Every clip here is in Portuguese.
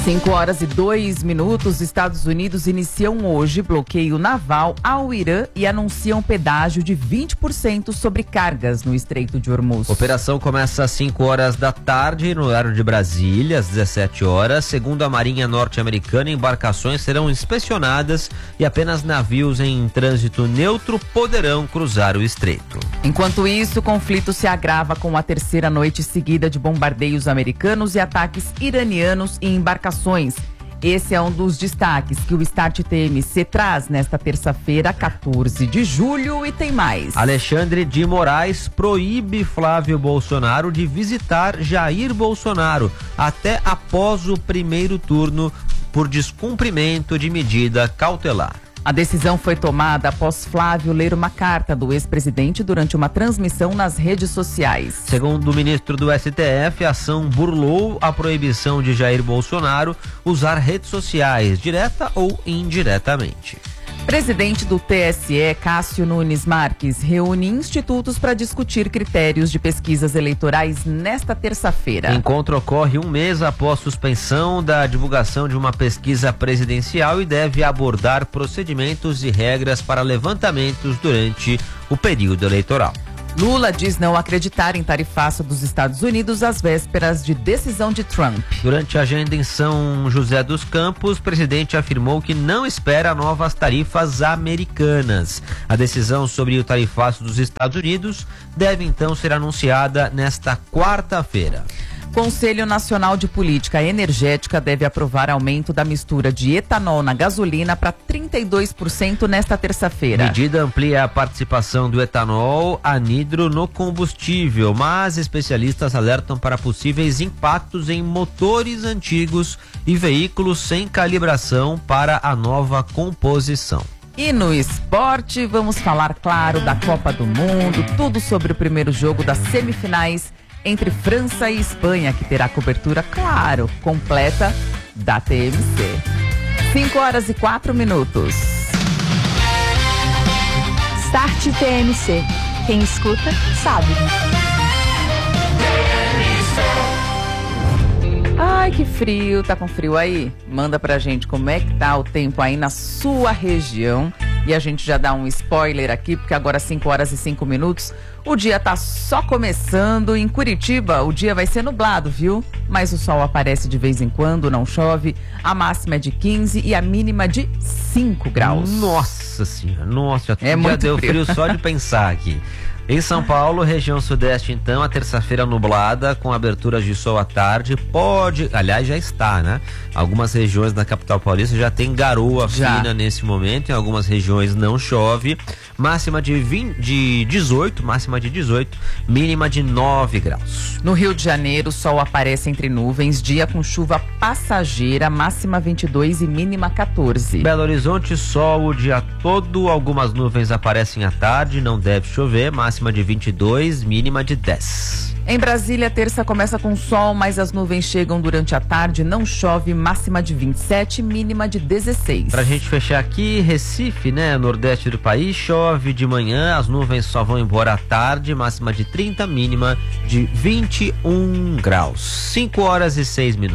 5h02. Estados Unidos iniciam hoje bloqueio naval ao Irã e anunciam pedágio de 20% sobre cargas no Estreito de Hormuz. A operação começa às 5 da tarde, no horário de Brasília, às 17 horas. Segundo a Marinha norte-americana, embarcações serão inspecionadas e apenas navios em trânsito neutro poderão cruzar o estreito. Enquanto isso, o conflito se agrava com a terceira noite seguida de bombardeios americanos e ataques iranianos em embarcações. Esse é um dos destaques que o Start TMC traz nesta terça-feira, 14 de julho, e tem mais. Alexandre de Moraes proíbe Flávio Bolsonaro de visitar Jair Bolsonaro até após o primeiro turno por descumprimento de medida cautelar. A decisão foi tomada após Flávio ler uma carta do ex-presidente durante uma transmissão nas redes sociais. Segundo o ministro do STF, a ação burlou a proibição de Jair Bolsonaro usar redes sociais, direta ou indiretamente. Presidente do TSE, Cássio Nunes Marques, reúne institutos para discutir critérios de pesquisas eleitorais nesta terça-feira. O encontro ocorre um mês após suspensão da divulgação de uma pesquisa presidencial e deve abordar procedimentos e regras para levantamentos durante o período eleitoral. Lula diz não acreditar em tarifaço dos Estados Unidos às vésperas de decisão de Trump. Durante a agenda em São José dos Campos, o presidente afirmou que não espera novas tarifas americanas. A decisão sobre o tarifaço dos Estados Unidos deve então ser anunciada nesta quarta-feira. Conselho Nacional de Política Energética deve aprovar aumento da mistura de etanol na gasolina para 32% nesta terça-feira. A medida amplia a participação do etanol anidro no combustível, mas especialistas alertam para possíveis impactos em motores antigos e veículos sem calibração para a nova composição. E no esporte, vamos falar, claro, da Copa do Mundo, tudo sobre o primeiro jogo das semifinais entre França e Espanha, que terá cobertura, claro, completa da TMC. 5h04. Start TMC. Quem escuta, sabe. Ai, que frio. Tá com frio aí? Manda pra gente como é que tá o tempo aí na sua região. E a gente já dá um spoiler aqui, porque agora 5h05, o dia tá só começando. Em Curitiba, o dia vai ser nublado, viu? Mas o sol aparece de vez em quando, não chove. A máxima é de 15 e a mínima de 5 graus. Nossa senhora, nossa, já muito deu frio só de pensar aqui. Em São Paulo, região sudeste, então, a terça-feira nublada, com aberturas de sol à tarde, aliás, já está, né? Algumas regiões da capital paulista já tem garoa fina nesse momento, em algumas regiões não chove, máxima de 18, mínima de 9 graus. No Rio de Janeiro, o sol aparece entre nuvens, dia com chuva passageira, máxima 22 e mínima 14. Belo Horizonte, sol o dia todo, algumas nuvens aparecem à tarde, não deve chover, máxima de 22, mínima de 10. Em Brasília, a terça começa com sol, mas as nuvens chegam durante a tarde, não chove, máxima de 27, mínima de 16. Pra gente fechar aqui, Recife, né, nordeste do país, chove de manhã, as nuvens só vão embora à tarde, máxima de 30, mínima de 21 graus. 5h06.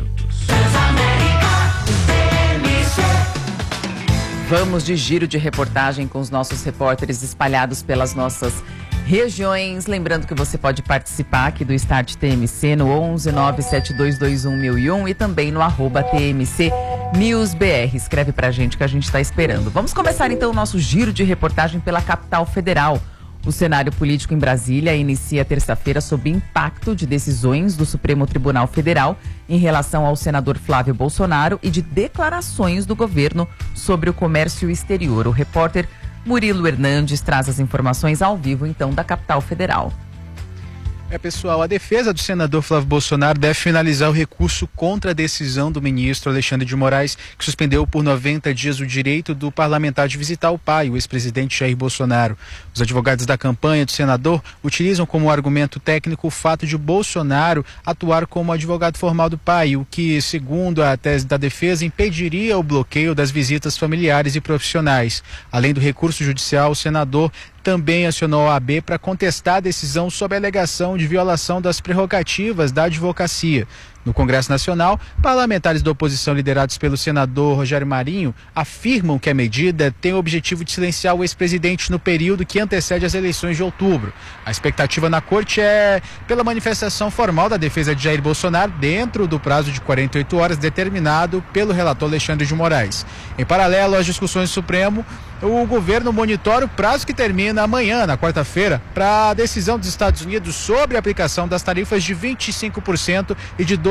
Vamos de giro de reportagem com os nossos repórteres espalhados pelas nossas regiões. Lembrando que você pode participar aqui do Start TMC no 11-97221-1001 e também no @TMC NewsBR. Escreve pra gente que a gente está esperando. Vamos começar então o nosso giro de reportagem pela capital federal. O cenário político em Brasília inicia terça-feira sob impacto de decisões do Supremo Tribunal Federal em relação ao senador Flávio Bolsonaro e de declarações do governo sobre o comércio exterior. O repórter Murilo Hernandes traz as informações ao vivo, então, da capital federal. Pessoal, a defesa do senador Flávio Bolsonaro deve finalizar o recurso contra a decisão do ministro Alexandre de Moraes, que suspendeu por 90 dias o direito do parlamentar de visitar o pai, o ex-presidente Jair Bolsonaro. Os advogados da campanha do senador utilizam como argumento técnico o fato de Bolsonaro atuar como advogado formal do pai, o que, segundo a tese da defesa, impediria o bloqueio das visitas familiares e profissionais. Além do recurso judicial, o senador também acionou a OAB para contestar a decisão sob a alegação de violação das prerrogativas da advocacia. No Congresso Nacional, parlamentares da oposição liderados pelo senador Rogério Marinho afirmam que a medida tem o objetivo de silenciar o ex-presidente no período que antecede as eleições de outubro. A expectativa na corte é pela manifestação formal da defesa de Jair Bolsonaro dentro do prazo de 48 horas determinado pelo relator Alexandre de Moraes. Em paralelo às discussões do Supremo, o governo monitora o prazo que termina amanhã, na quarta-feira, para a decisão dos Estados Unidos sobre a aplicação das tarifas de 25% e de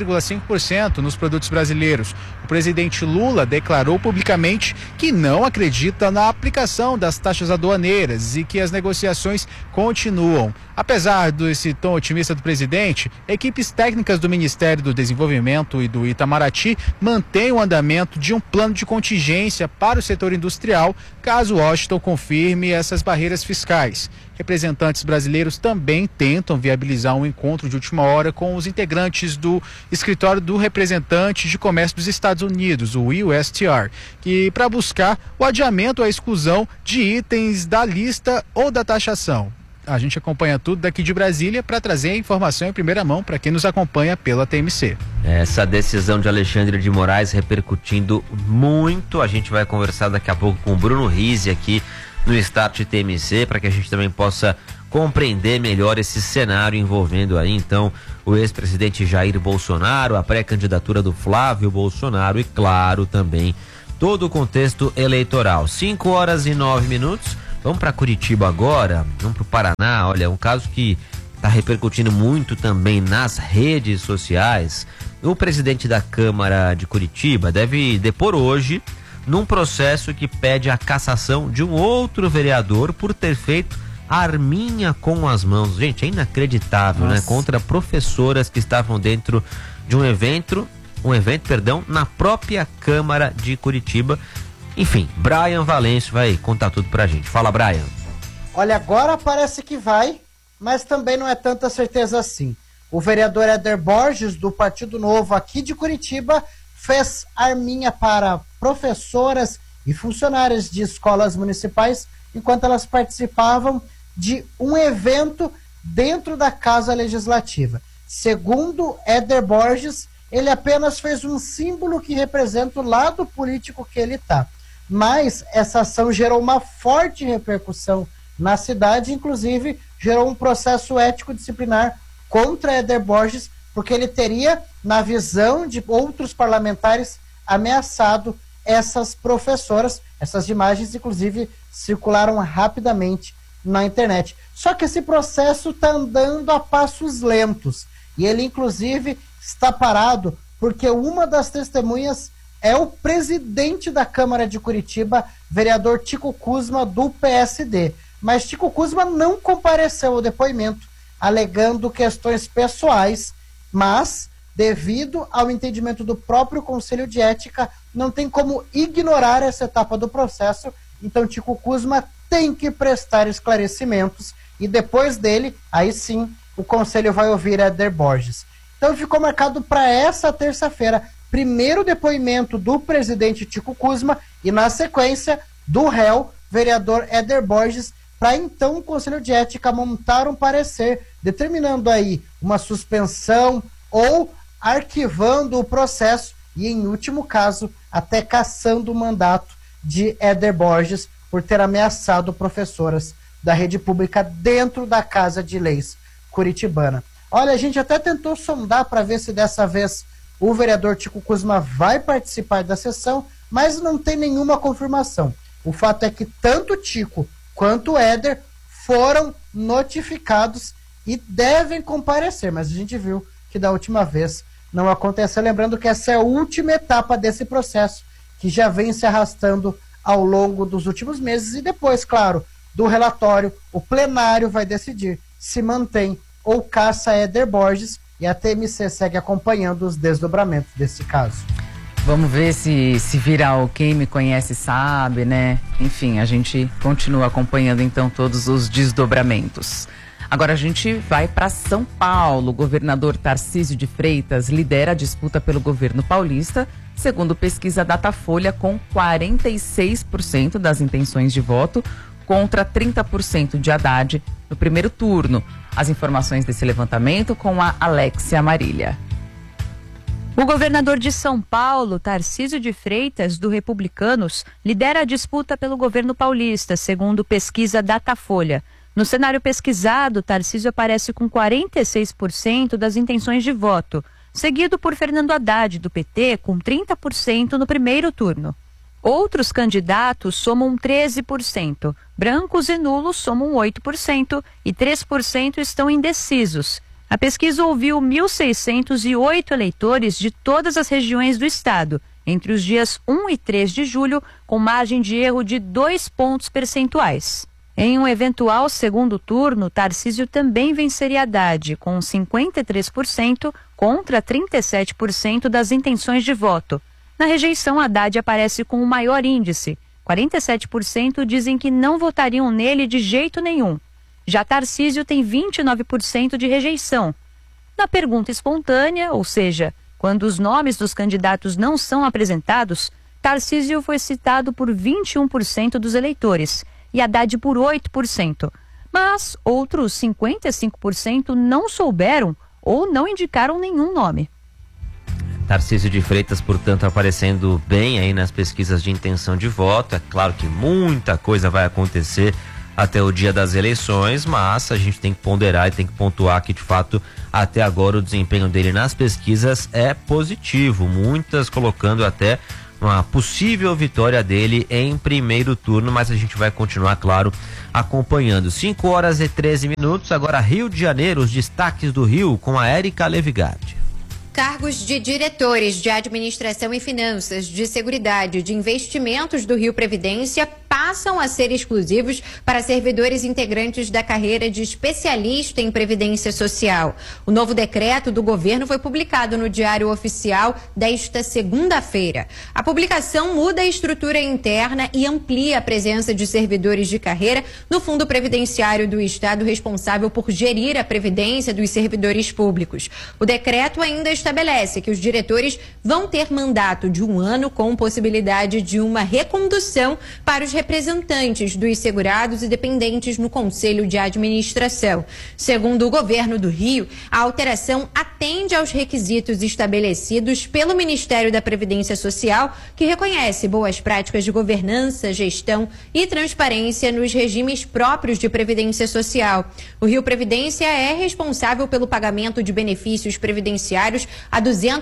12,5% nos produtos brasileiros. O presidente Lula declarou publicamente que não acredita na aplicação das taxas aduaneiras e que as negociações continuam. Apesar desse tom otimista do presidente, equipes técnicas do Ministério do Desenvolvimento e do Itamaraty mantêm o andamento de um plano de contingência para o setor industrial, caso Washington confirme essas barreiras fiscais. Representantes brasileiros também tentam viabilizar um encontro de última hora com os integrantes do escritório do representante de comércio dos Estados Unidos, o USTR, que para buscar o adiamento ou a exclusão de itens da lista ou da taxação. A gente acompanha tudo daqui de Brasília para trazer a informação em primeira mão para quem nos acompanha pela TMC. Essa decisão de Alexandre de Moraes repercutindo muito. A gente vai conversar daqui a pouco com o Bruno Rizzi aqui no Start TMC para que a gente também possa compreender melhor esse cenário envolvendo aí então o ex-presidente Jair Bolsonaro, a pré-candidatura do Flávio Bolsonaro e claro também todo o contexto eleitoral. 5h09. Vamos para Curitiba agora, vamos para o Paraná. Olha, um caso que está repercutindo muito também nas redes sociais. O presidente da Câmara de Curitiba deve depor hoje num processo que pede a cassação de um outro vereador por ter feito arminha com as mãos. Gente, é inacreditável, né? Contra professoras que estavam dentro de um evento, na própria Câmara de Curitiba. Enfim, Brian Valêncio vai contar tudo pra gente. Fala, Brian. Olha, agora parece que vai, mas também não é tanta certeza assim. O vereador Éder Borges, do Partido Novo aqui de Curitiba, fez arminha para professoras e funcionárias de escolas municipais enquanto elas participavam de um evento dentro da Casa Legislativa. Segundo Éder Borges, ele apenas fez um símbolo que representa o lado político que ele está. Mas essa ação gerou uma forte repercussão na cidade, inclusive gerou um processo ético-disciplinar contra Éder Borges, porque ele teria, na visão de outros parlamentares, ameaçado essas professoras. Essas imagens, inclusive, circularam rapidamente na internet. Só que esse processo está andando a passos lentos. E ele, inclusive, está parado porque uma das testemunhas é o presidente da Câmara de Curitiba, vereador Tico Kuzma, do PSD. Mas Tico Kuzma não compareceu ao depoimento, alegando questões pessoais, mas, devido ao entendimento do próprio Conselho de Ética, não tem como ignorar essa etapa do processo. Então Tico Kuzma tem que prestar esclarecimentos e depois dele, aí sim, o Conselho vai ouvir Éder Borges. Então ficou marcado para essa terça-feira, primeiro depoimento do presidente Tico Kuzma e, na sequência, do réu, vereador Éder Borges, para então o Conselho de Ética montar um parecer determinando aí uma suspensão ou arquivando o processo e, em último caso, até cassando o mandato de Éder Borges por ter ameaçado professoras da rede pública dentro da Casa de Leis curitibana. Olha, a gente até tentou sondar para ver se dessa vez o vereador Tico Kuzma vai participar da sessão, mas não tem nenhuma confirmação. O fato é que tanto o Tico quanto o Éder foram notificados e devem comparecer, mas a gente viu que da última vez não aconteceu. Lembrando que essa é a última etapa desse processo, que já vem se arrastando ao longo dos últimos meses, e depois, claro, do relatório, o plenário vai decidir se mantém ou caça Éder Borges, e a TMC segue acompanhando os desdobramentos desse caso. Vamos ver se viral. Quem me conhece sabe, né? Enfim, a gente continua acompanhando então todos os desdobramentos. Agora a gente vai para São Paulo. O governador Tarcísio de Freitas lidera a disputa pelo governo paulista, segundo pesquisa Datafolha, com 46% das intenções de voto contra 30% de Haddad no primeiro turno. As informações desse levantamento com a Alexia Marília. O governador de São Paulo, Tarcísio de Freitas, do Republicanos, lidera a disputa pelo governo paulista, segundo pesquisa Datafolha. No cenário pesquisado, Tarcísio aparece com 46% das intenções de voto, seguido por Fernando Haddad, do PT, com 30% no primeiro turno. Outros candidatos somam 13%, brancos e nulos somam 8% e 3% estão indecisos. A pesquisa ouviu 1.608 eleitores de todas as regiões do estado, entre os dias 1 e 3 de julho, com margem de erro de 2 pontos percentuais. Em um eventual segundo turno, Tarcísio também venceria Haddad, com 53% contra 37% das intenções de voto. Na rejeição, Haddad aparece com o maior índice. 47% dizem que não votariam nele de jeito nenhum. Já Tarcísio tem 29% de rejeição. Na pergunta espontânea, ou seja, quando os nomes dos candidatos não são apresentados, Tarcísio foi citado por 21% dos eleitores e Haddad por 8%. Mas outros 55% não souberam ou não indicaram nenhum nome. Tarcísio de Freitas, portanto, aparecendo bem aí nas pesquisas de intenção de voto. É claro que muita coisa vai acontecer até o dia das eleições, mas a gente tem que ponderar e tem que pontuar que, de fato, até agora o desempenho dele nas pesquisas é positivo, muitas colocando até uma possível vitória dele em primeiro turno, mas a gente vai continuar, claro, acompanhando. 5h13, agora Rio de Janeiro, os destaques do Rio com a Érica Levigardi. Cargos de diretores de administração e finanças, de seguridade, de investimentos do Rio Previdência passam a ser exclusivos para servidores integrantes da carreira de especialista em previdência social. O novo decreto do governo foi publicado no Diário Oficial desta segunda-feira. A publicação muda a estrutura interna e amplia a presença de servidores de carreira no Fundo Previdenciário do Estado, responsável por gerir a previdência dos servidores públicos. O decreto ainda estabelece que os diretores vão ter mandato de 1 ano com possibilidade de uma recondução para os representantes dos segurados e dependentes no Conselho de Administração. Segundo o governo do Rio, a alteração atende aos requisitos estabelecidos pelo Ministério da Previdência Social, que reconhece boas práticas de governança, gestão e transparência nos regimes próprios de previdência social. O Rio Previdência é responsável pelo pagamento de benefícios previdenciários a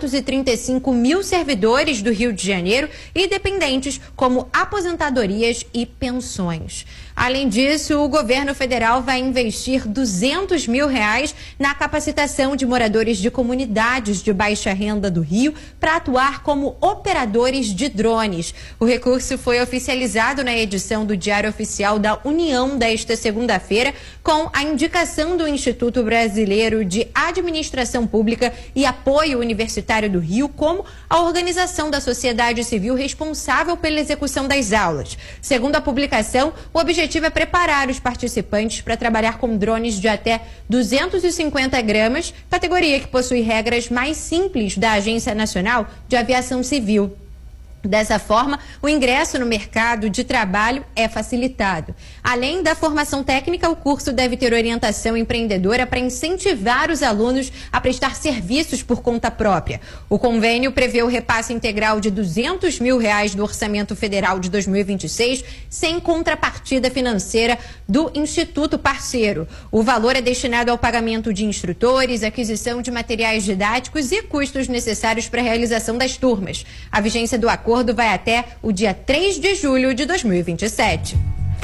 235 mil servidores do Rio de Janeiro e dependentes, como aposentadorias e pensões. Além disso, o governo federal vai investir R$200 mil na capacitação de moradores de comunidades de baixa renda do Rio para atuar como operadores de drones. O recurso foi oficializado na edição do Diário Oficial da União desta segunda-feira, com a indicação do Instituto Brasileiro de Administração Pública e Apoio Universitário do Rio como a organização da sociedade civil responsável pela execução das aulas. Segundo a publicação, o objetivo é preparar os participantes para trabalhar com drones de até 250 gramas, categoria que possui regras mais simples da Agência Nacional de Aviação Civil. Dessa forma, o ingresso no mercado de trabalho é facilitado. Além da formação técnica, o curso deve ter orientação empreendedora para incentivar os alunos a prestar serviços por conta própria. O convênio prevê o repasse integral de R$200 mil do Orçamento Federal de 2026, sem contrapartida financeira do Instituto Parceiro. O valor é destinado ao pagamento de instrutores, aquisição de materiais didáticos e custos necessários para a realização das turmas. A vigência do acordo vai até o dia 3 de julho de 2027.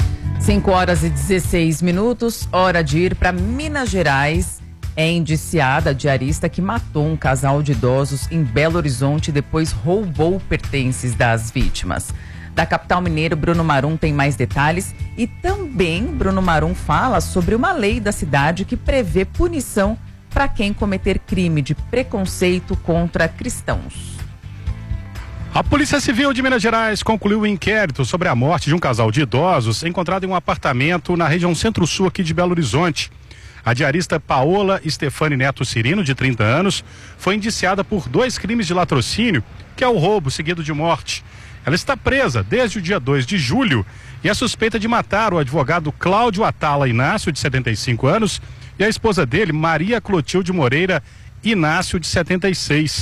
5h16, hora de ir para Minas Gerais. É indiciada a diarista que matou um casal de idosos em Belo Horizonte e depois roubou pertences das vítimas. Da capital mineira, Bruno Marum tem mais detalhes e também Bruno Marum fala sobre uma lei da cidade que prevê punição para quem cometer crime de preconceito contra cristãos. A Polícia Civil de Minas Gerais concluiu o inquérito sobre a morte de um casal de idosos encontrado em um apartamento na região centro-sul aqui de Belo Horizonte. A diarista Paola Stefani Neto Cirino, de 30 anos, foi indiciada por 2 crimes de latrocínio, que é o roubo seguido de morte. Ela está presa desde o dia 2 de julho e é suspeita de matar o advogado Cláudio Atala Inácio, de 75 anos, e a esposa dele, Maria Clotilde Moreira Inácio, de 76.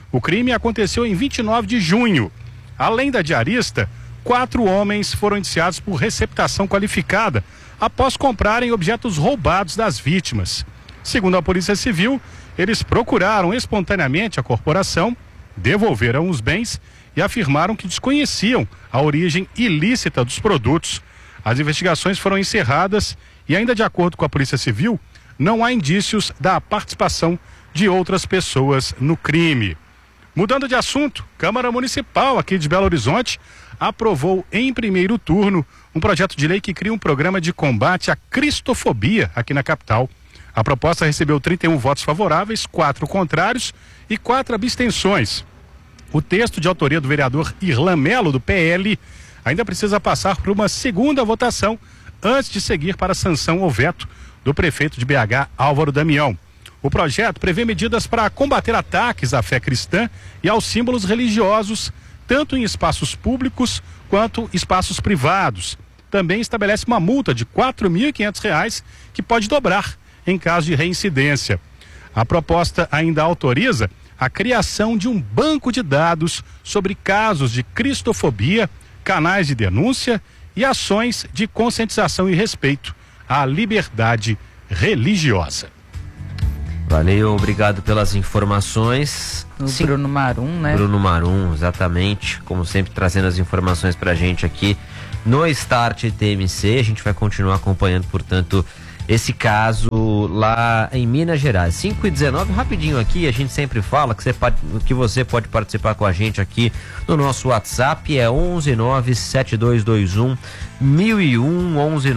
O crime aconteceu em 29 de junho. Além da diarista, 4 homens foram indiciados por receptação qualificada após comprarem objetos roubados das vítimas. Segundo a Polícia Civil, eles procuraram espontaneamente a corporação, devolveram os bens e afirmaram que desconheciam a origem ilícita dos produtos. As investigações foram encerradas e, ainda de acordo com a Polícia Civil, não há indícios da participação de outras pessoas no crime. Mudando de assunto, Câmara Municipal aqui de Belo Horizonte aprovou em primeiro turno um projeto de lei que cria um programa de combate à cristofobia aqui na capital. A proposta recebeu 31 votos favoráveis, 4 contrários e 4 abstenções. O texto de autoria do vereador Irlan Melo, do PL, ainda precisa passar por uma segunda votação antes de seguir para a sanção ou veto do prefeito de BH, Álvaro Damião. O projeto prevê medidas para combater ataques à fé cristã e aos símbolos religiosos, tanto em espaços públicos quanto espaços privados. Também estabelece uma multa de R$ 4.500 que pode dobrar em caso de reincidência. A proposta ainda autoriza a criação de um banco de dados sobre casos de cristofobia, canais de denúncia e ações de conscientização e respeito à liberdade religiosa. Valeu, obrigado pelas informações. O Bruno Marum, né? Bruno Marum, exatamente. Como sempre, trazendo as informações pra gente aqui no Start TMC. A gente vai continuar acompanhando, portanto, esse caso lá em Minas Gerais. 5h19, rapidinho aqui, a gente sempre fala que você pode participar com a gente aqui no nosso WhatsApp, é 1197221 1001,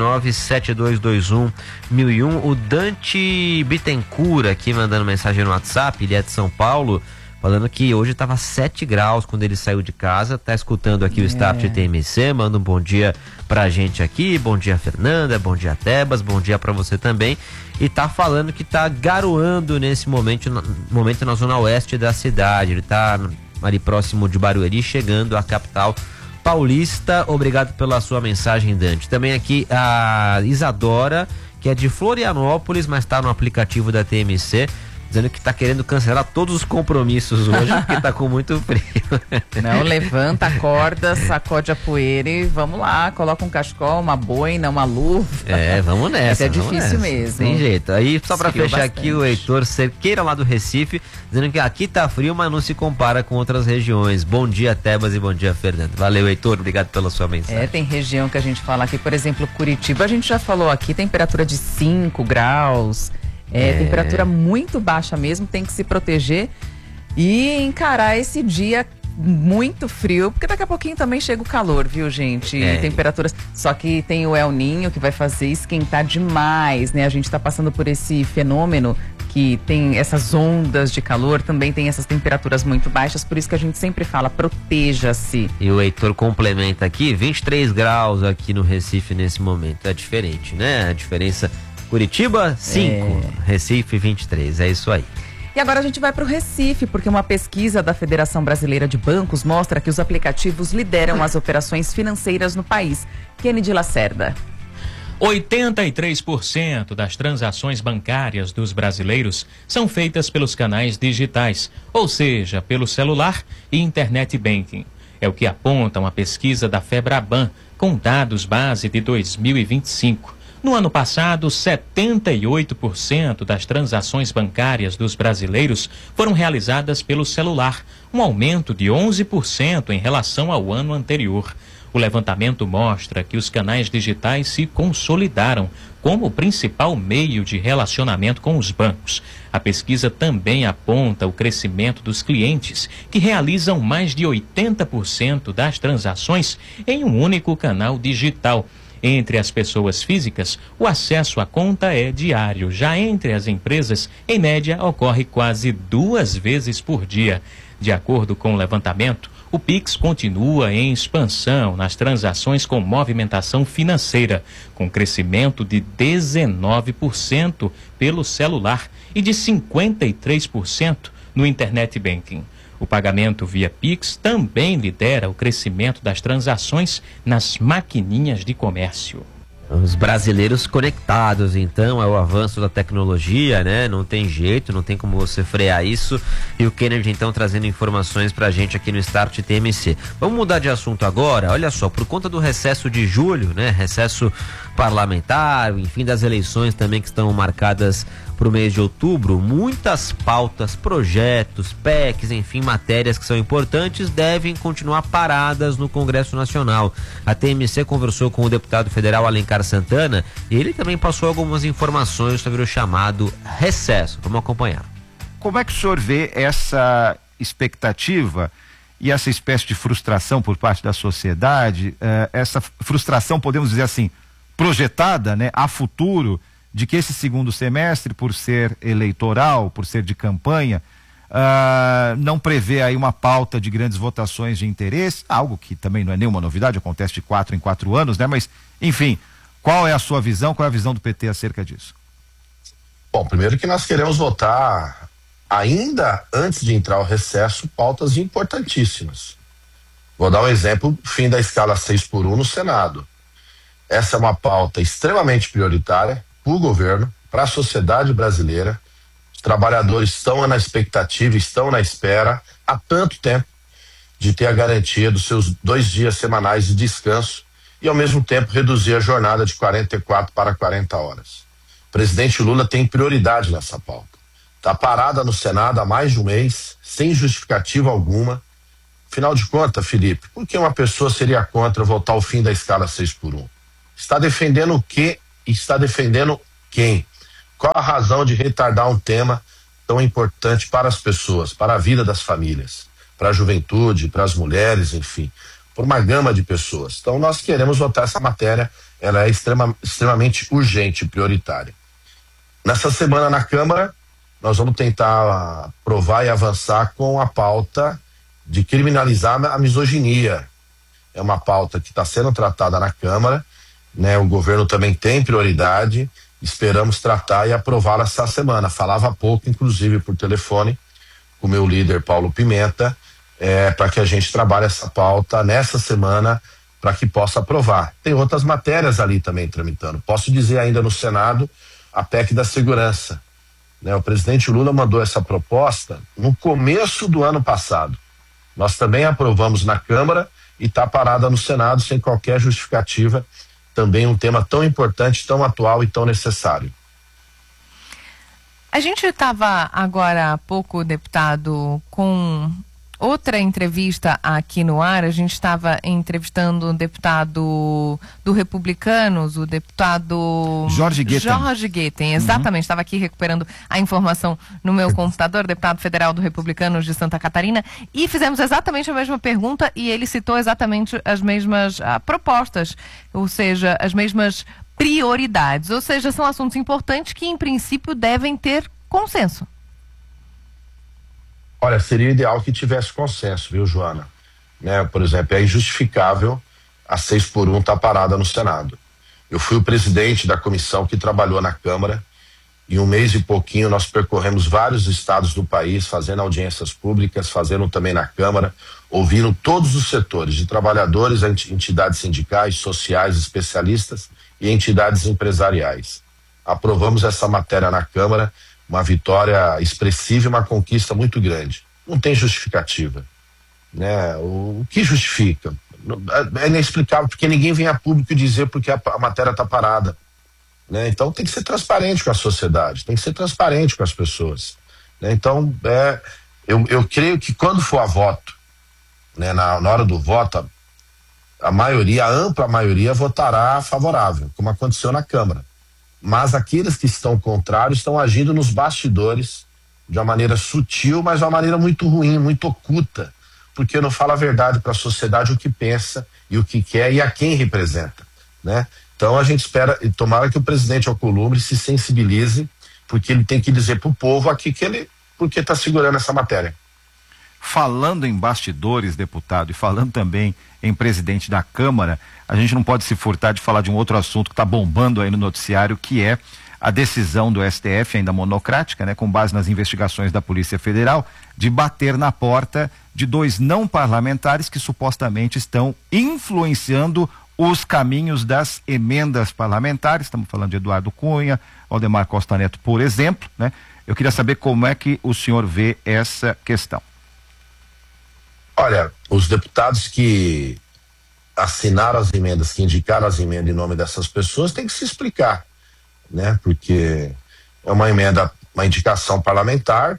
1197221 O Dante Bittencourt aqui mandando mensagem no WhatsApp, ele é de São Paulo, falando que hoje estava 7 graus quando ele saiu de casa, tá escutando aqui o Start TMC, manda um bom dia pra gente aqui, bom dia Fernanda, bom dia Tebas, bom dia pra você também, e tá falando que tá garoando nesse momento na zona oeste da cidade, ele tá ali próximo de Barueri, chegando à capital paulista. Obrigado pela sua mensagem, Dante. Também aqui a Isadora, que é de Florianópolis, mas tá no aplicativo da TMC, dizendo que tá querendo cancelar todos os compromissos hoje, porque tá com muito frio. Não, levanta, acorda, sacode a poeira e vamos lá, coloca um cachecol, uma boina, uma luva. Vamos nessa. É difícil mesmo. Tem jeito. Aí, só pra fechar bastante. aqui, o Heitor Cerqueira lá do Recife, dizendo que aqui tá frio, mas não se compara com outras regiões. Bom dia, Tebas, e bom dia, Fernando. Valeu, Heitor, obrigado pela sua mensagem. Tem região que a gente fala aqui, por exemplo, Curitiba, a gente já falou aqui, temperatura de 5 graus. Temperatura muito baixa mesmo, tem que se proteger e encarar esse dia muito frio, porque daqui a pouquinho também chega o calor, viu, gente? Temperaturas, só que tem o El Ninho que vai fazer esquentar demais, né? A gente tá passando por esse fenômeno que tem essas ondas de calor, também tem essas temperaturas muito baixas, por isso que a gente sempre fala, proteja-se. E o Heitor complementa aqui, 23 graus aqui no Recife nesse momento, é diferente, né? A diferença... Curitiba, 5, Recife, 23, é isso aí. E agora a gente vai para o Recife, porque uma pesquisa da Federação Brasileira de Bancos mostra que os aplicativos lideram as operações financeiras no país. Kennedy Lacerda. 83% das transações bancárias dos brasileiros são feitas pelos canais digitais, ou seja, pelo celular e internet banking. É o que aponta uma pesquisa da Febraban com dados base de 2025. No ano passado, 78% das transações bancárias dos brasileiros foram realizadas pelo celular, um aumento de 11% em relação ao ano anterior. O levantamento mostra que os canais digitais se consolidaram como o principal meio de relacionamento com os bancos. A pesquisa também aponta o crescimento dos clientes, que realizam mais de 80% das transações em um único canal digital. Entre as pessoas físicas, o acesso à conta é diário. Já entre as empresas, em média, ocorre quase 2 vezes por dia. De acordo com o levantamento, o Pix continua em expansão nas transações com movimentação financeira, com crescimento de 19% pelo celular e de 53% no internet banking. O pagamento via Pix também lidera o crescimento das transações nas maquininhas de comércio. Os brasileiros conectados, então, é o avanço da tecnologia, né? Não tem jeito, não tem como você frear isso. E o Kennedy, então, trazendo informações pra gente aqui no Start TMC. Vamos mudar de assunto agora. Olha só, por conta do recesso de julho, né? Recesso parlamentar, enfim, das eleições também que estão marcadas para o mês de outubro, muitas pautas, projetos, PECs, enfim, matérias que são importantes devem continuar paradas no Congresso Nacional. A TMC conversou com o deputado federal Alencar Santana e ele também passou algumas informações sobre o chamado recesso. Vamos acompanhar. Como é que o senhor vê essa expectativa e essa espécie de frustração por parte da sociedade, essa frustração, podemos dizer assim, projetada, né, a futuro, de que esse segundo semestre, por ser eleitoral, por ser de campanha, não prevê aí uma pauta de grandes votações de interesse, algo que também não é nenhuma novidade, acontece de 4 em 4 anos, né? Mas, enfim, qual é a sua visão, qual é a visão do PT acerca disso? Bom, primeiro que nós queremos votar, ainda antes de entrar o recesso, pautas importantíssimas. Vou dar um exemplo, fim da escala 6x1 no Senado. Essa é uma pauta extremamente prioritária para o governo, para a sociedade brasileira. Os trabalhadores estão na expectativa, estão na espera há tanto tempo de ter a garantia dos seus 2 dias semanais de descanso e, ao mesmo tempo, reduzir a jornada de 44 para 40 horas. O presidente Lula tem prioridade nessa pauta. Está parada no Senado há mais de um mês, sem justificativa alguma. Afinal de contas, Felipe, por que uma pessoa seria contra votar o fim da escala 6x1? Está defendendo o quê? Está defendendo quem? Qual a razão de retardar um tema tão importante para as pessoas, para a vida das famílias, para a juventude, para as mulheres, enfim, por uma gama de pessoas. Então nós queremos votar essa matéria, ela é extremamente urgente e prioritária. Nessa semana na Câmara, nós vamos tentar aprovar e avançar com a pauta de criminalizar a misoginia. É uma pauta que está sendo tratada na Câmara, né? O governo também tem prioridade, esperamos tratar e aprovar essa semana. Falava há pouco, inclusive por telefone, com o meu líder Paulo Pimenta, para que a gente trabalhe essa pauta nessa semana para que possa aprovar. Tem outras matérias ali também tramitando. Posso dizer ainda no Senado a PEC da segurança, né? O presidente Lula mandou essa proposta no começo do ano passado. Nós também aprovamos na Câmara e está parada no Senado sem qualquer justificativa. Também um tema tão importante, tão atual e tão necessário. A gente estava agora há pouco, deputado, com outra entrevista aqui no ar. A gente estava entrevistando um deputado do Republicanos, o deputado Jorge Guetem, exatamente. Estava aqui recuperando a informação no meu computador, deputado federal do Republicanos de Santa Catarina, e fizemos exatamente a mesma pergunta e ele citou exatamente as mesmas propostas, ou seja, as mesmas prioridades, ou seja, são assuntos importantes que em princípio devem ter consenso. Olha, seria ideal que tivesse consenso, viu, Joana? Né? Por exemplo, é injustificável a 6x1 estar parada no Senado. Eu fui o presidente da comissão que trabalhou na Câmara. Em um mês e pouquinho nós percorremos vários estados do país, fazendo audiências públicas, fazendo também na Câmara, ouvindo todos os setores, de trabalhadores, entidades sindicais, sociais, especialistas e entidades empresariais. Aprovamos essa matéria na Câmara, uma vitória expressiva e uma conquista muito grande. Não tem justificativa, né? O que justifica? É inexplicável, porque ninguém vem a público dizer porque a matéria está parada, né? Então tem que ser transparente com a sociedade, tem que ser transparente com as pessoas, né? Então eu creio que quando for a voto, né, na hora do voto, a ampla maioria votará favorável, como aconteceu na Câmara. Mas aqueles que estão contrários estão agindo nos bastidores de uma maneira sutil, mas de uma maneira muito ruim, muito oculta, porque não fala a verdade para a sociedade, o que pensa e o que quer e a quem representa, né? Então a gente espera, e tomara que o presidente Alcolumbre se sensibilize, porque ele tem que dizer para o povo aqui porque está segurando essa matéria. Falando em bastidores, deputado, e falando também em presidente da Câmara, a gente não pode se furtar de falar de um outro assunto que está bombando aí no noticiário, que é a decisão do STF, ainda monocrática, né, com base nas investigações da Polícia Federal, de bater na porta de 2 não parlamentares que supostamente estão influenciando os caminhos das emendas parlamentares. Estamos falando de Eduardo Cunha, Aldemar Costa Neto, por exemplo, né? Eu queria saber como é que o senhor vê essa questão. Olha, os deputados que assinaram as emendas, que indicaram as emendas em nome dessas pessoas, têm que se explicar, né? Porque é uma emenda, uma indicação parlamentar,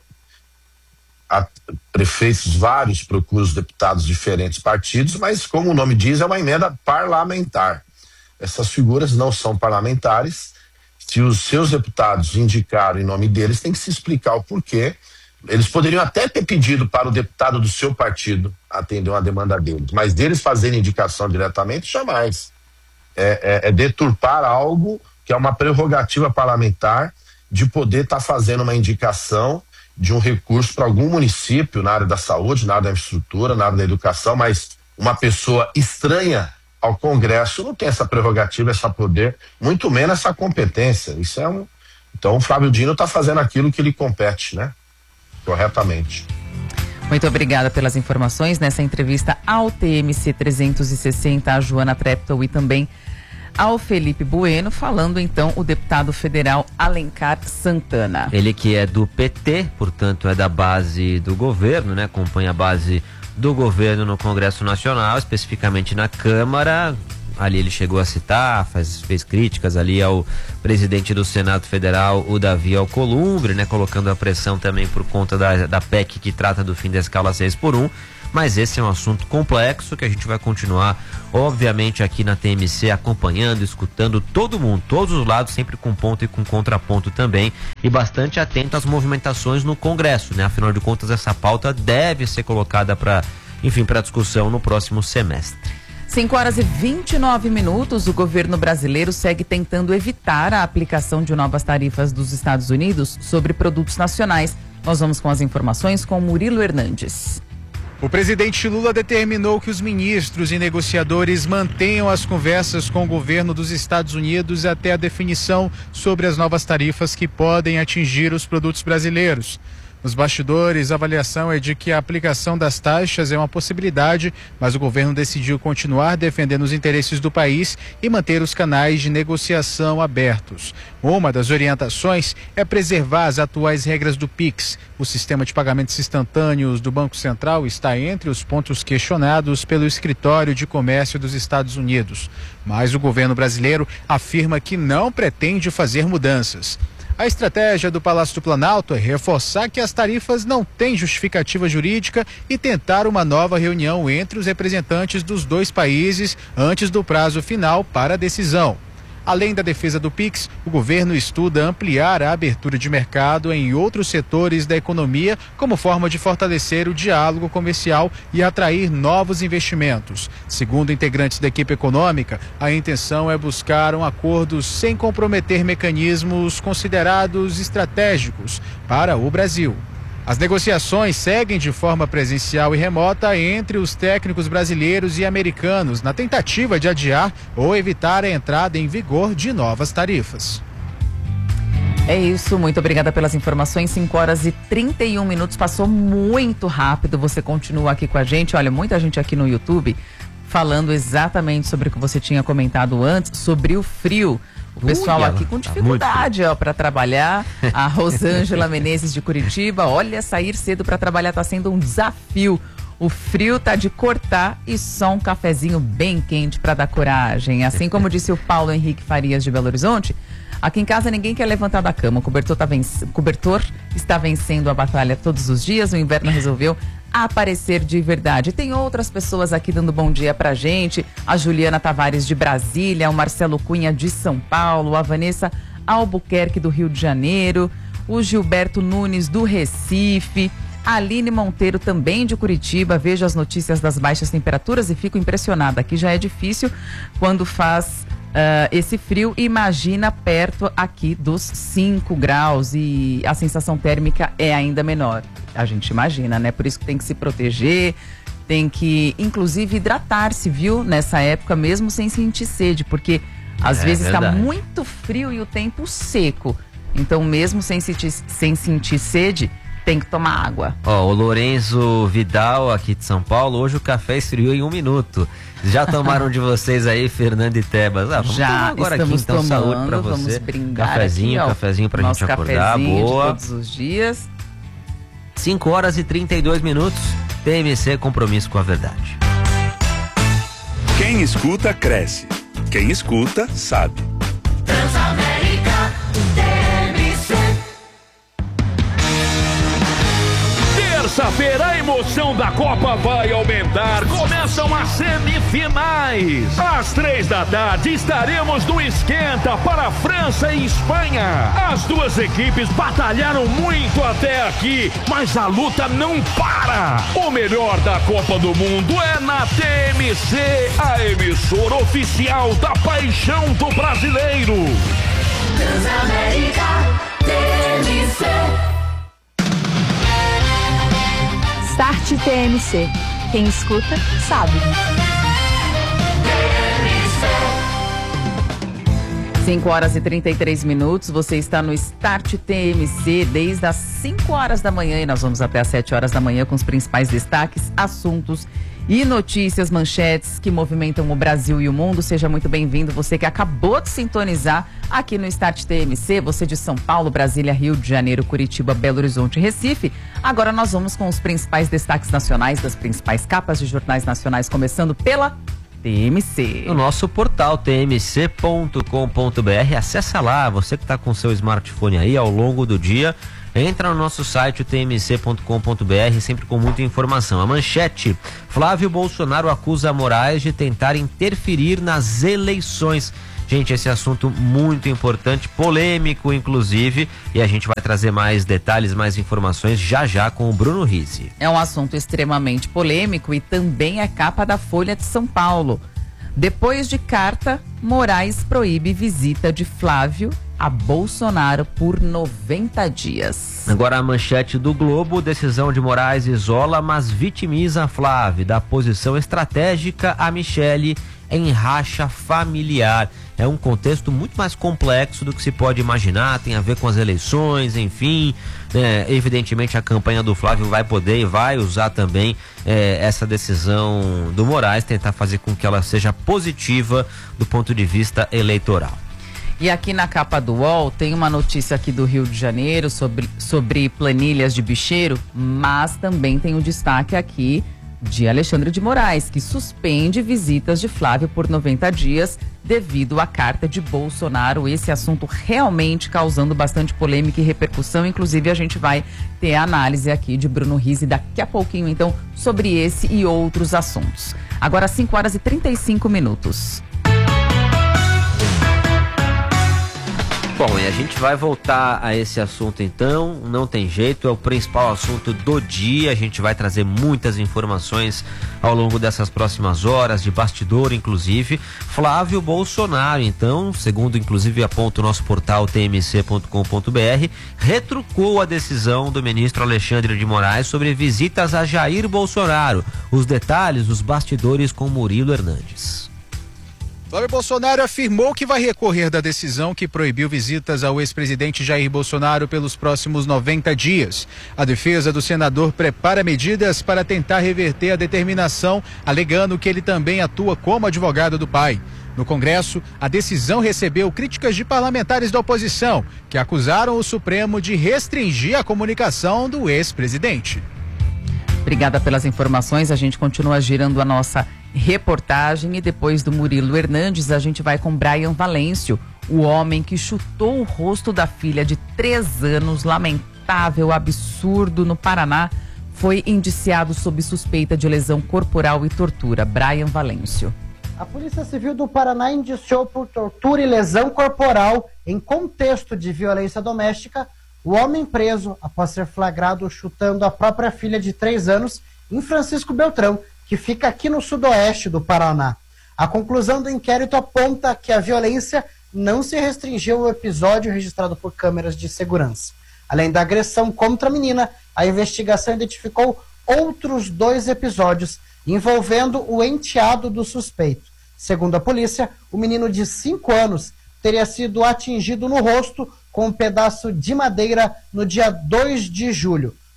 prefeitos vários procuram os deputados de diferentes partidos, mas como o nome diz, é uma emenda parlamentar. Essas figuras não são parlamentares. Se os seus deputados indicaram em nome deles, tem que se explicar o porquê. Eles poderiam até ter pedido para o deputado do seu partido atender uma demanda deles, mas deles fazerem indicação diretamente, jamais. É deturpar algo que é uma prerrogativa parlamentar de poder estar fazendo uma indicação de um recurso para algum município na área da saúde, na área da infraestrutura, na área da educação, mas uma pessoa estranha ao Congresso não tem essa prerrogativa, esse poder, muito menos essa competência. Isso é Então o Flávio Dino está fazendo aquilo que lhe compete, né? Corretamente. Muito obrigada pelas informações nessa entrevista ao TMC 360, a Joana Treptow e também ao Felipe Bueno, falando então o deputado federal Alencar Santana. Ele que é do PT, portanto é da base do governo, né? Acompanha a base do governo no Congresso Nacional, especificamente na Câmara. Ali ele chegou a citar, fez críticas ali ao presidente do Senado Federal, o Davi Alcolumbre, né? Colocando a pressão também por conta da PEC que trata do fim da escala 6x1. Mas esse é um assunto complexo que a gente vai continuar, obviamente, aqui na TMC, acompanhando, escutando todo mundo, todos os lados, sempre com ponto e com contraponto também, e bastante atento às movimentações no Congresso, né? Afinal de contas, essa pauta deve ser colocada para discussão no próximo semestre. 5h29, o governo brasileiro segue tentando evitar a aplicação de novas tarifas dos Estados Unidos sobre produtos nacionais. Nós vamos com as informações com Murilo Hernandes. O presidente Lula determinou que os ministros e negociadores mantenham as conversas com o governo dos Estados Unidos até a definição sobre as novas tarifas que podem atingir os produtos brasileiros. Nos bastidores, a avaliação é de que a aplicação das taxas é uma possibilidade, mas o governo decidiu continuar defendendo os interesses do país e manter os canais de negociação abertos. Uma das orientações é preservar as atuais regras do PIX. O sistema de pagamentos instantâneos do Banco Central está entre os pontos questionados pelo Escritório de Comércio dos Estados Unidos. Mas o governo brasileiro afirma que não pretende fazer mudanças. A estratégia do Palácio do Planalto é reforçar que as tarifas não têm justificativa jurídica e tentar uma nova reunião entre os representantes dos dois países antes do prazo final para a decisão. Além da defesa do PIX, o governo estuda ampliar a abertura de mercado em outros setores da economia como forma de fortalecer o diálogo comercial e atrair novos investimentos. Segundo integrantes da equipe econômica, a intenção é buscar um acordo sem comprometer mecanismos considerados estratégicos para o Brasil. As negociações seguem de forma presencial e remota entre os técnicos brasileiros e americanos na tentativa de adiar ou evitar a entrada em vigor de novas tarifas. É isso, muito obrigada pelas informações. 5h31, passou muito rápido. Você continua aqui com a gente. Olha, muita gente aqui no YouTube falando exatamente sobre o que você tinha comentado antes, sobre o frio. O pessoal aqui com dificuldade para trabalhar. A Rosângela Menezes de Curitiba, olha, sair cedo para trabalhar está sendo um desafio. O frio tá de cortar e só um cafezinho bem quente para dar coragem. Assim como disse o Paulo Henrique Farias de Belo Horizonte, aqui em casa ninguém quer levantar da cama. O cobertor está vencendo a batalha todos os dias. O inverno resolveu aparecer de verdade. Tem outras pessoas aqui dando bom dia pra gente. A Juliana Tavares de Brasília, o Marcelo Cunha de São Paulo, a Vanessa Albuquerque do Rio de Janeiro, o Gilberto Nunes do Recife, a Aline Monteiro também de Curitiba. Vejo as notícias das baixas temperaturas e fico impressionada. Aqui já é difícil quando faz esse frio, imagina perto aqui dos 5 graus e a sensação térmica é ainda menor. A gente imagina, né? Por isso que tem que se proteger, tem que inclusive hidratar-se, viu? Nessa época mesmo sem sentir sede, porque às vezes está muito frio e o tempo seco. Então mesmo sem sentir sede, tem que tomar água. Ó, o Lorenzo Vidal, aqui de São Paulo, hoje o café esfriou em 1 minuto. Já tomaram de vocês aí, Fernando e Tebas? Vamos tomar agora aqui, então, tomando, saúde pra vamos você. brindar Cafezinho, aqui, ó, cafezinho pra gente acordar, boa. De todos os dias. 5h32, TMC, compromisso com a verdade. Quem escuta, cresce. Quem escuta, sabe. Transamérica, TMC. Terça-feira a emoção da Copa vai aumentar. Começam as semifinais. Às 15h estaremos no esquenta para França e Espanha. As duas equipes batalharam muito até aqui, mas a luta não para. O melhor da Copa do Mundo é na TMC, a emissora oficial da paixão do brasileiro. Transamérica, TMC. Start TMC. Quem escuta, sabe. 5h33, você está no Start TMC desde as 5h da manhã e nós vamos até as 7h da manhã com os principais destaques, assuntos e notícias, manchetes que movimentam o Brasil e o mundo. Seja muito bem-vindo, você que acabou de sintonizar aqui no Start TMC, você de São Paulo, Brasília, Rio de Janeiro, Curitiba, Belo Horizonte e Recife. Agora nós vamos com os principais destaques nacionais das principais capas de jornais nacionais, começando pela TMC. O nosso portal tmc.com.br, acessa lá, você que está com seu smartphone aí ao longo do dia, entra no nosso site tmc.com.br, sempre com muita informação. A manchete: Flávio Bolsonaro acusa Moraes de tentar interferir nas eleições. Gente, esse assunto muito importante, polêmico inclusive, e a gente vai trazer mais detalhes, mais informações já com o Bruno Rizzi. É um assunto extremamente polêmico e também é capa da Folha de São Paulo. Depois de carta, Moraes proíbe visita de Flávio a Bolsonaro por 90 dias. Agora a manchete do Globo: decisão de Moraes isola, mas vitimiza Flávio. Da posição estratégica a Michele em racha familiar. É um contexto muito mais complexo do que se pode imaginar, tem a ver com as eleições, enfim, evidentemente a campanha do Flávio vai poder e vai usar também essa decisão do Moraes, tentar fazer com que ela seja positiva do ponto de vista eleitoral. E aqui na capa do UOL tem uma notícia aqui do Rio de Janeiro sobre planilhas de bicheiro, mas também tem um destaque aqui de Alexandre de Moraes, que suspende visitas de Flávio por 90 dias devido à carta de Bolsonaro. Esse assunto realmente causando bastante polêmica e repercussão. Inclusive, a gente vai ter a análise aqui de Bruno Rizzi daqui a pouquinho, então, sobre esse e outros assuntos. Agora, 5h35. Bom, e a gente vai voltar a esse assunto então, não tem jeito, é o principal assunto do dia. A gente vai trazer muitas informações ao longo dessas próximas horas, de bastidor inclusive. Flávio Bolsonaro, então, segundo inclusive aponta o nosso portal tmc.com.br, retrucou a decisão do ministro Alexandre de Moraes sobre visitas a Jair Bolsonaro. Os detalhes, os bastidores com Murilo Hernandes. Flávio Bolsonaro afirmou que vai recorrer da decisão que proibiu visitas ao ex-presidente Jair Bolsonaro pelos próximos 90 dias. A defesa do senador prepara medidas para tentar reverter a determinação, alegando que ele também atua como advogado do pai. No Congresso, a decisão recebeu críticas de parlamentares da oposição, que acusaram o Supremo de restringir a comunicação do ex-presidente. Obrigada pelas informações, a gente continua girando a nossa reportagem e depois do Murilo Hernandes a gente vai com Brian Valêncio, o homem que chutou o rosto da filha de 3 anos, lamentável absurdo no Paraná, foi indiciado sob suspeita de lesão corporal e tortura. Brian Valêncio. A Polícia Civil do Paraná indiciou por tortura e lesão corporal em contexto de violência doméstica o homem preso após ser flagrado chutando a própria filha de 3 anos em Francisco Beltrão, que fica aqui no sudoeste do Paraná. A conclusão do inquérito aponta que a violência não se restringiu ao episódio registrado por câmeras de segurança. Além da agressão contra a menina, a investigação identificou outros 2 episódios envolvendo o enteado do suspeito. Segundo a polícia, o menino de 5 anos teria sido atingido no rosto com um pedaço de madeira no dia 2 de julho.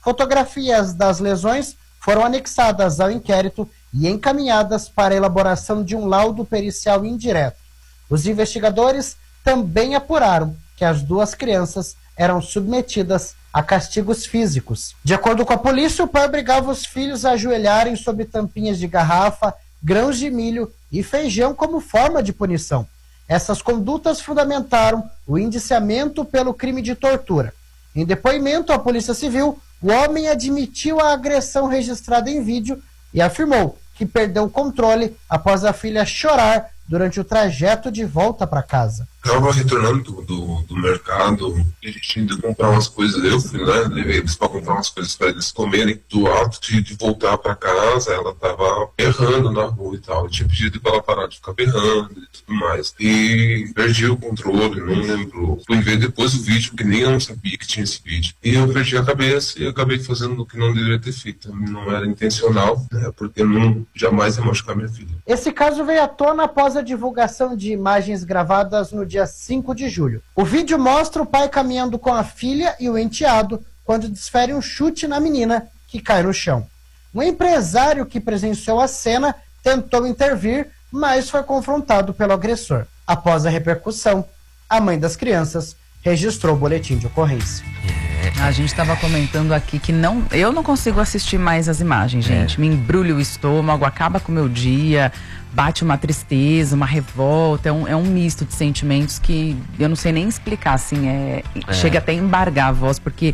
Fotografias das lesões foram anexadas ao inquérito e encaminhadas para a elaboração de um laudo pericial indireto. Os investigadores também apuraram que as duas crianças eram submetidas a castigos físicos. De acordo com a polícia, o pai obrigava os filhos a ajoelharem sobre tampinhas de garrafa, grãos de milho e feijão como forma de punição. Essas condutas fundamentaram o indiciamento pelo crime de tortura. Em depoimento à Polícia Civil, o homem admitiu a agressão registrada em vídeo e afirmou que perdeu o controle após a filha chorar durante o trajeto de volta para casa. Estava retornando do mercado e a gente ainda comprar umas coisas. Eu fui, né? Levei eles para comprar umas coisas para eles comerem. Do ato de voltar para casa, ela estava berrando na rua e tal. Eu tinha pedido para ela parar de ficar berrando e tudo mais. E perdi o controle, não lembro. Fui ver depois o vídeo, porque nem eu não sabia que tinha esse vídeo. E eu perdi a cabeça e acabei fazendo o que não deveria ter feito. Não era intencional, né? Porque eu jamais ia machucar minha filha. Esse caso veio à tona após a divulgação de imagens gravadas no dia 5 de julho. O vídeo mostra o pai caminhando com a filha e o enteado quando desfere um chute na menina, que cai no chão. Um empresário que presenciou a cena tentou intervir, mas foi confrontado pelo agressor. Após a repercussão, a mãe das crianças registrou o boletim de ocorrência. A gente estava comentando aqui que eu não consigo assistir mais as imagens, gente. Me embrulha o estômago, acaba com o meu dia, bate uma tristeza, uma revolta. É um misto de sentimentos que eu não sei nem explicar, assim. Chega até a embargar a voz, porque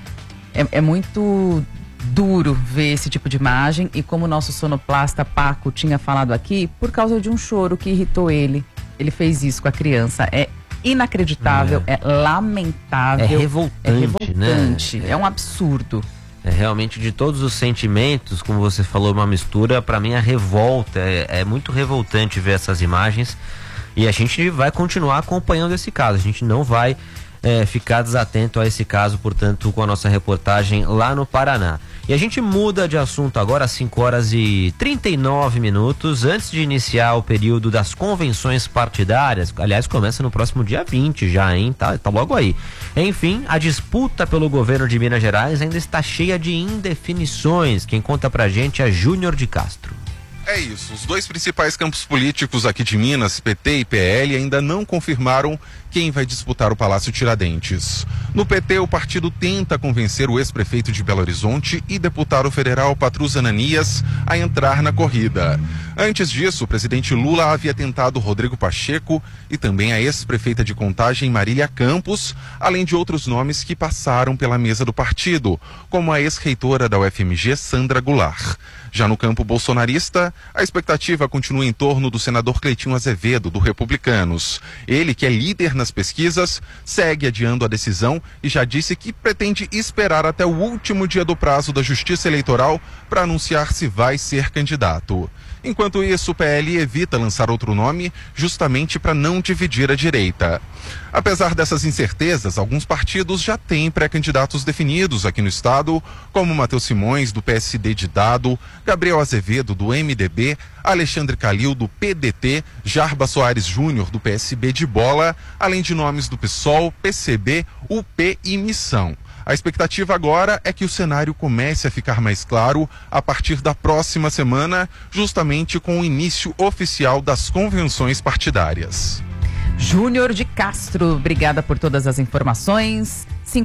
é muito duro ver esse tipo de imagem. E como o nosso sonoplasta Paco tinha falado aqui, por causa de um choro que irritou ele. Ele fez isso com a criança. É inacreditável, é lamentável. É revoltante, né? É um absurdo. É realmente, de todos os sentimentos, como você falou, uma mistura. Para mim, a revolta, é muito revoltante ver essas imagens. E a gente vai continuar acompanhando esse caso. A gente não vai ficar desatento a esse caso, portanto, com a nossa reportagem lá no Paraná. E a gente muda de assunto agora às 5h39, antes de iniciar o período das convenções partidárias. Aliás, começa no próximo dia 20 já, hein? Tá logo aí. Enfim, a disputa pelo governo de Minas Gerais ainda está cheia de indefinições. Quem conta pra gente é Júnior de Castro. É isso, os dois principais campos políticos aqui de Minas, PT e PL, ainda não confirmaram quem vai disputar o Palácio Tiradentes. No PT, o partido tenta convencer o ex-prefeito de Belo Horizonte e deputado federal Patrus Ananias a entrar na corrida. Antes disso, o presidente Lula havia tentado Rodrigo Pacheco e também a ex-prefeita de Contagem Marília Campos, além de outros nomes que passaram pela mesa do partido, como a ex-reitora da UFMG, Sandra Goulart. Já no campo bolsonarista, a expectativa continua em torno do senador Cleitinho Azevedo, do Republicanos. Ele, que é líder nas pesquisas, segue adiando a decisão e já disse que pretende esperar até o último dia do prazo da Justiça Eleitoral para anunciar se vai ser candidato. Enquanto isso, o PL evita lançar outro nome justamente para não dividir a direita. Apesar dessas incertezas, alguns partidos já têm pré-candidatos definidos aqui no estado, como Matheus Simões, do PSD de Dado, Gabriel Azevedo, do MDB, Alexandre Calil, do PDT, Jarba Soares Júnior, do PSB de Bola, além de nomes do PSOL, PCB, UP e Missão. A expectativa agora é que o cenário comece a ficar mais claro a partir da próxima semana, justamente com o início oficial das convenções partidárias. Júnior de Castro, obrigada por todas as informações.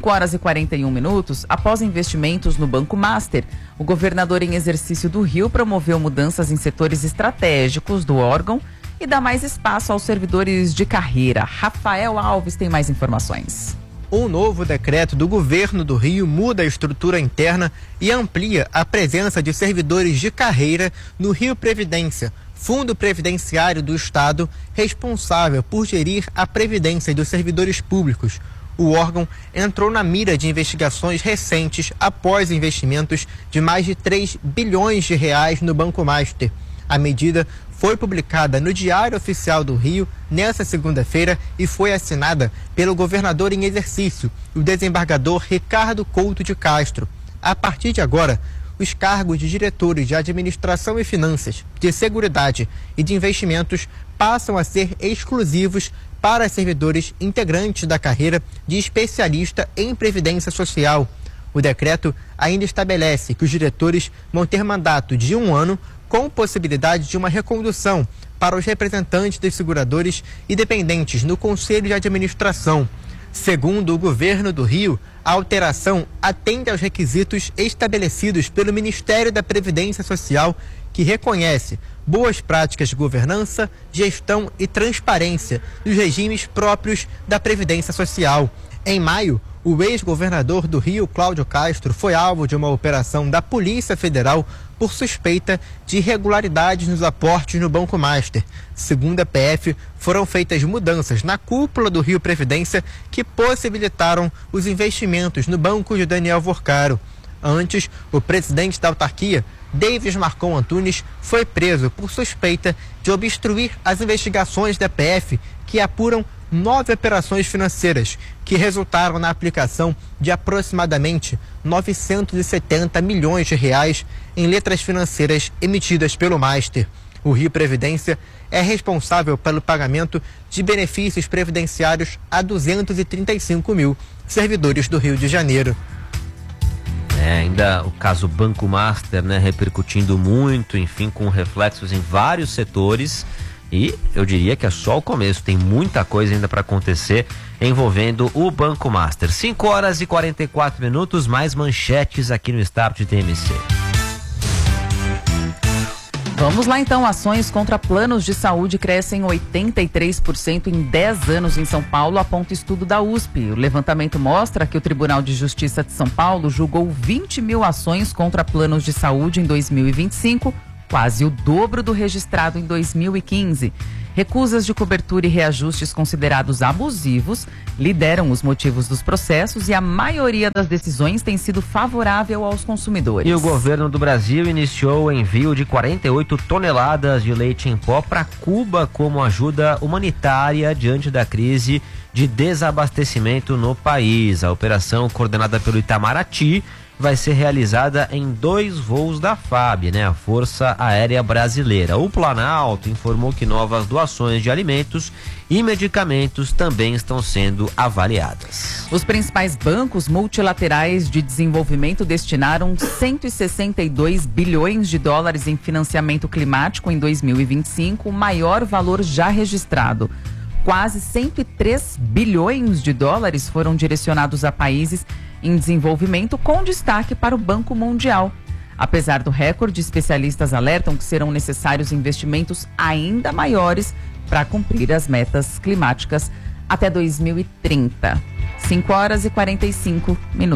5h41, após investimentos no Banco Master, o governador em exercício do Rio promoveu mudanças em setores estratégicos do órgão e dá mais espaço aos servidores de carreira. Rafael Alves tem mais informações. Um novo decreto do governo do Rio muda a estrutura interna e amplia a presença de servidores de carreira no Rio Previdência, Fundo Previdenciário do Estado, responsável por gerir a previdência dos servidores públicos. O órgão entrou na mira de investigações recentes após investimentos de mais de 3 bilhões de reais no Banco Master. A medida foi publicada no Diário Oficial do Rio nesta segunda-feira e foi assinada pelo governador em exercício, o desembargador Ricardo Couto de Castro. A partir de agora, os cargos de diretores de administração e finanças, de seguridade e de investimentos passam a ser exclusivos para servidores integrantes da carreira de especialista em previdência social. O decreto ainda estabelece que os diretores vão ter mandato de 1 ano, com possibilidade de uma recondução para os representantes dos seguradores e dependentes no Conselho de Administração. Segundo o governo do Rio, a alteração atende aos requisitos estabelecidos pelo Ministério da Previdência Social, que reconhece boas práticas de governança, gestão e transparência dos regimes próprios da Previdência Social. Em maio, o ex-governador do Rio, Cláudio Castro, foi alvo de uma operação da Polícia Federal por suspeita de irregularidades nos aportes no Banco Master. Segundo a PF, foram feitas mudanças na cúpula do Rio Previdência que possibilitaram os investimentos no banco de Daniel Vorcaro. Antes, o presidente da autarquia, Davis Marcon Antunes, foi preso por suspeita de obstruir as investigações da PF que apuram 9 operações financeiras que resultaram na aplicação de aproximadamente 970 milhões de reais em letras financeiras emitidas pelo Master. O Rio Previdência é responsável pelo pagamento de benefícios previdenciários a 235 mil servidores do Rio de Janeiro. Ainda o caso Banco Master, né, repercutindo muito, enfim, com reflexos em vários setores. E eu diria que é só o começo, tem muita coisa ainda para acontecer envolvendo o Banco Master. 5h44, mais manchetes aqui no Start TMC. Vamos lá então, ações contra planos de saúde crescem 83% em 10 anos em São Paulo, aponta estudo da USP. O levantamento mostra que o Tribunal de Justiça de São Paulo julgou 20 mil ações contra planos de saúde em 2025, quase o dobro do registrado em 2015. Recusas de cobertura e reajustes considerados abusivos lideram os motivos dos processos e a maioria das decisões tem sido favorável aos consumidores. E o governo do Brasil iniciou o envio de 48 toneladas de leite em pó para Cuba como ajuda humanitária diante da crise de desabastecimento no país. A operação, coordenada pelo Itamaraty, vai ser realizada em 2 voos da FAB, né, a Força Aérea Brasileira. O Planalto informou que novas doações de alimentos e medicamentos também estão sendo avaliadas. Os principais bancos multilaterais de desenvolvimento destinaram 162 bilhões de dólares em financiamento climático em 2025, o maior valor já registrado. Quase 103 bilhões de dólares foram direcionados a países em desenvolvimento, com destaque para o Banco Mundial. Apesar do recorde, especialistas alertam que serão necessários investimentos ainda maiores para cumprir as metas climáticas até 2030. 5h45.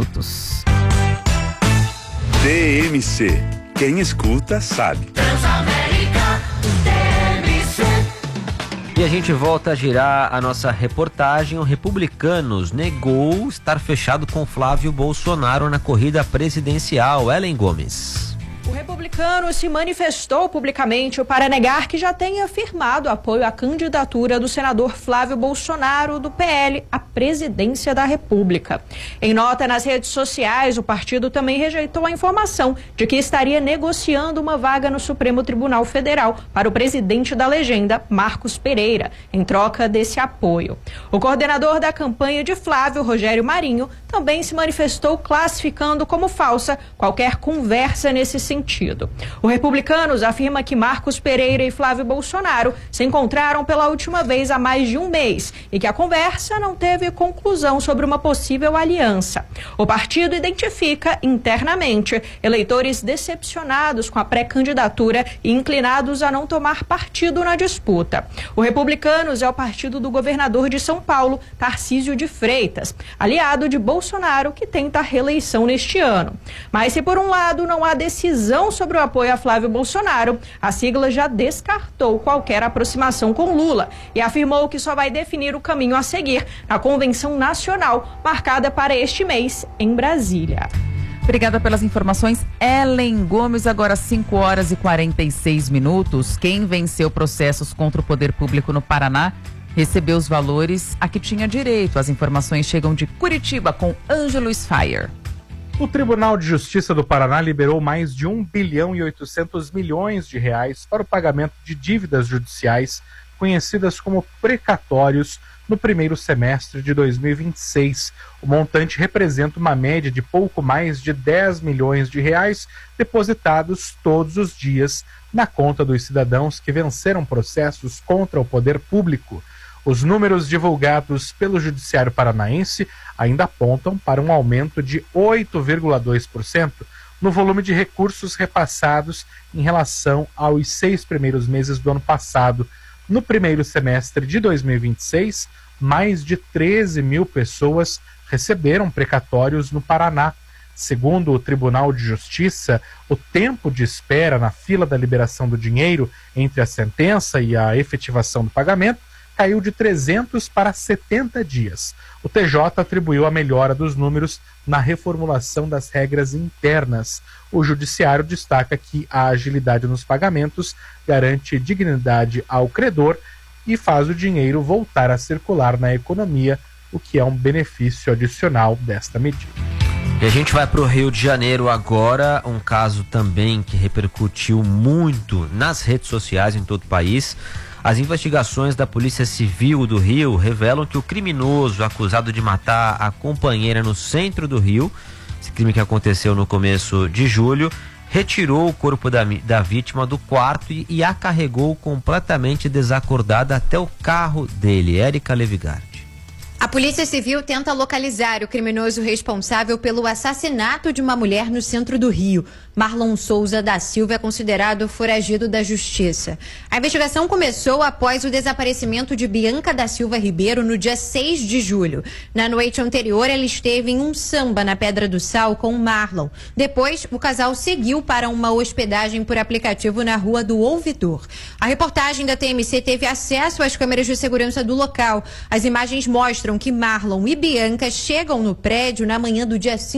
TMC. Quem escuta, sabe. Transamérica, TMC. E a gente volta a girar a nossa reportagem. O Republicanos negou estar fechado com Flávio Bolsonaro na corrida presidencial. Ellen Gomes. O Republicano se manifestou publicamente para negar que já tenha firmado apoio à candidatura do senador Flávio Bolsonaro, do PL, à presidência da República. Em nota nas redes sociais, o partido também rejeitou a informação de que estaria negociando uma vaga no Supremo Tribunal Federal para o presidente da legenda, Marcos Pereira, em troca desse apoio. O coordenador da campanha de Flávio, Rogério Marinho, também se manifestou classificando como falsa qualquer conversa nesse sentido. O Republicanos afirma que Marcos Pereira e Flávio Bolsonaro se encontraram pela última vez há mais de um mês e que a conversa não teve conclusão sobre uma possível aliança. O partido identifica internamente eleitores decepcionados com a pré-candidatura e inclinados a não tomar partido na disputa. O Republicanos é o partido do governador de São Paulo, Tarcísio de Freitas, aliado de Bolsonaro, que tenta a reeleição neste ano. Mas se por um lado não há decisão sobre o apoio a Flávio Bolsonaro, a sigla já descartou qualquer aproximação com Lula e afirmou que só vai definir o caminho a seguir na convenção nacional marcada para este mês em Brasília. Obrigada pelas informações, Ellen Gomes. Agora 5h46. Quem venceu processos contra o poder público no Paraná recebeu os valores a que tinha direito. As informações chegam de Curitiba com Ângelo Sfire. O Tribunal de Justiça do Paraná liberou mais de 1 bilhão e 800 milhões de reais para o pagamento de dívidas judiciais conhecidas como precatórios, no primeiro semestre de 2026. O montante representa uma média de pouco mais de 10 milhões de reais depositados todos os dias na conta dos cidadãos que venceram processos contra o poder público. Os números divulgados pelo Judiciário Paranaense ainda apontam para um aumento de 8,2% no volume de recursos repassados em relação aos 6 primeiros meses do ano passado. No primeiro semestre de 2026, mais de 13 mil pessoas receberam precatórios no Paraná. Segundo o Tribunal de Justiça, o tempo de espera na fila da liberação do dinheiro entre a sentença e a efetivação do pagamento caiu de 300 para 70 dias. O TJ atribuiu a melhora dos números na reformulação das regras internas. O Judiciário destaca que a agilidade nos pagamentos garante dignidade ao credor e faz o dinheiro voltar a circular na economia, o que é um benefício adicional desta medida. E a gente vai para o Rio de Janeiro agora, um caso também que repercutiu muito nas redes sociais em todo o país. As investigações da Polícia Civil do Rio revelam que o criminoso acusado de matar a companheira no centro do Rio, esse crime que aconteceu no começo de julho, retirou o corpo da vítima do quarto e a carregou completamente desacordada até o carro dele. Érica Levigardi. A Polícia Civil tenta localizar o criminoso responsável pelo assassinato de uma mulher no centro do Rio. Marlon Souza da Silva é considerado foragido da Justiça. A investigação começou após o desaparecimento de Bianca da Silva Ribeiro no dia 6 de julho. Na noite anterior, ela esteve em um samba na Pedra do Sal com Marlon. Depois, o casal seguiu para uma hospedagem por aplicativo na Rua do Ouvidor. A reportagem da TMC teve acesso às câmeras de segurança do local. As imagens mostram que Marlon e Bianca chegam no prédio na manhã do dia 5